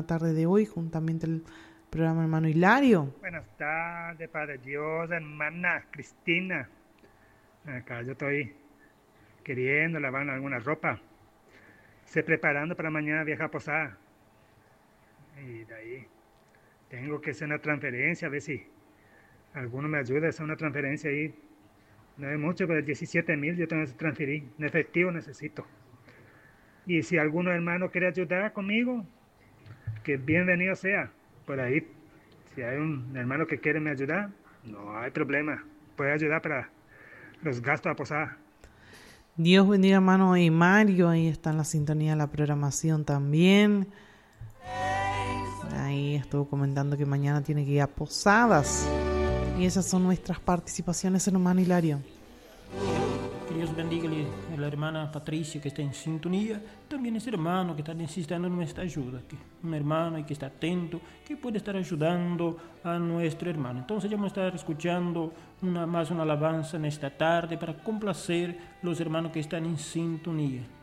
tarde de hoy, juntamente el programa hermano Hilario. Buenas tardes, Padre Dios, hermana Cristina. Acá yo estoy queriendo lavar alguna ropa. Estoy preparando para mañana viajar a Posada. Y de ahí tengo que hacer una transferencia, a ver si alguno me ayuda a hacer una transferencia ahí. No es mucho, pero 17,000 yo tengo que transferir. En efectivo necesito. Y si alguno hermano quiere ayudar conmigo, que bienvenido sea. Por ahí, si hay un hermano que quiere me ayudar, no hay problema. Puede ayudar para los gastos a Posada. Dios bendiga, hermano. Y Mario, ahí está en la sintonía de la programación también. Ahí estuvo comentando que mañana tiene que ir a Posadas. Y esas son nuestras participaciones, hermano Hilario. Que Dios bendiga a la hermana Patricia que está en sintonía, también ese hermano que está necesitando nuestra ayuda, un hermano que está atento, que puede estar ayudando a nuestro hermano. Entonces ya vamos a estar escuchando una alabanza en esta tarde para complacer los hermanos que están en sintonía.